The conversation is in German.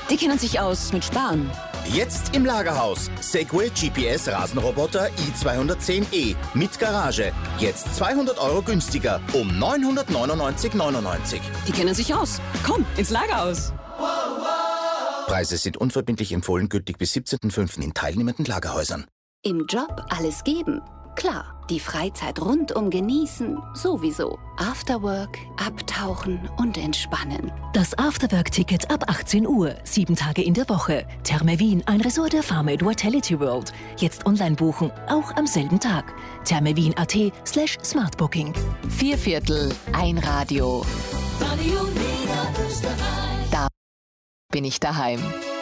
Die kennen sich aus mit Sparen. Jetzt im Lagerhaus. Segway GPS Rasenroboter i210e mit Garage. Jetzt 200 € günstiger um 999,99 €. Die kennen sich aus. Komm, ins Lagerhaus. Preise sind unverbindlich empfohlen, gültig bis 17.05. in teilnehmenden Lagerhäusern. Im Job alles geben? Klar, die Freizeit rundum genießen sowieso. Afterwork, abtauchen und entspannen. Das Afterwork-Ticket ab 18 Uhr, 7 Tage in der Woche. Therme Wien, ein Resort der Farmate Vitality World. Jetzt online buchen, auch am selben Tag. thermewien.at/smartbooking. 4/4, ein Radio. Radio Niederösterreich. Da bin ich daheim.